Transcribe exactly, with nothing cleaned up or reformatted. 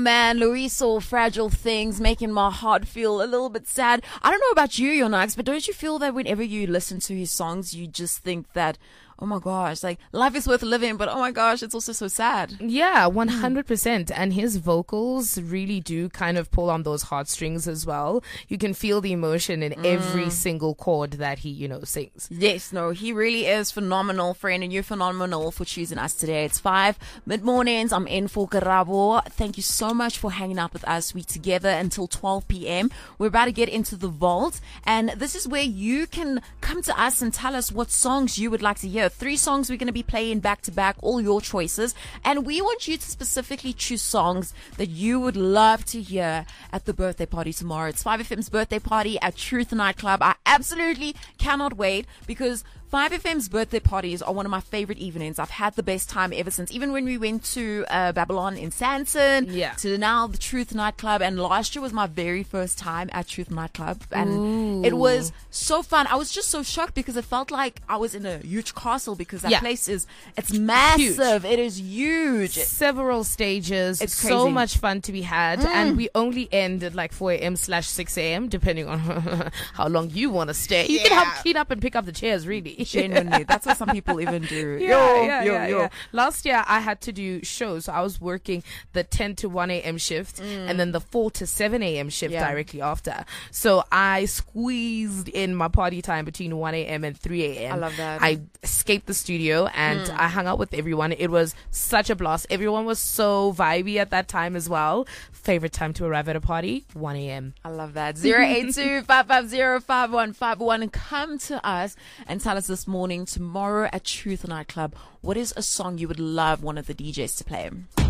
Man, Luiso, Fragile Things, making my heart feel a little bit sad. I don't know about you, Yonax, but don't you feel that whenever you listen to his songs, you just think that, oh my gosh, like, life is worth living, but oh my gosh, it's also so sad. Yeah, one hundred percent. And his vocals really do kind of pull on those heartstrings as well. You can feel the emotion in mm. every single chord that he, you know, sings. Yes, no, he really is phenomenal, friend, and you're phenomenal for choosing us today. It's five mid-mornings. I'm in for Karabo. Thank you so much for hanging out with us. We together until twelve p.m. We're about to get into the vault, and this is where you can come to us and tell us what songs you would like to hear. Three songs we're going to be playing back to back, all your choices. And we want you to specifically choose songs that you would love to hear at the birthday party tomorrow. It's five F M's birthday party at Truth Nightclub. I absolutely cannot wait because five F M's birthday parties are one of my favorite evenings. I've had the best time ever since. Even when we went to uh, Babylon in Sanson, yeah. to now the Truth Nightclub. And last year was my very first time at Truth Nightclub. And Ooh. It was so fun. I was just so shocked because it felt like I was in a huge castle because that yeah. place is, it's massive. Huge. It is huge. Several stages. It's so crazy. much fun to be had. Mm. And we only end at like four a.m. slash six a.m. depending on how long you want to stay. You yeah. can help clean up and pick up the chairs, really. Genuinely. That's what some people even do. Yeah, yo, yeah, yo, yeah, yo. yeah. Last year I had to do shows. So I was working the ten to one a.m. shift mm. and then the four to seven a.m. shift yeah. directly after. So I squeezed in my party time between one a.m. and three a.m. I love that. I escaped the studio and mm. I hung out with everyone. It was such a blast. Everyone was so vibey at that time as well. Favorite time to arrive at a party? one a.m. I love that. zero eight two, five five zero, five one five one. Come to us and tell us this morning, tomorrow at Truth Nightclub, what is a song you would love one of the D Js to play?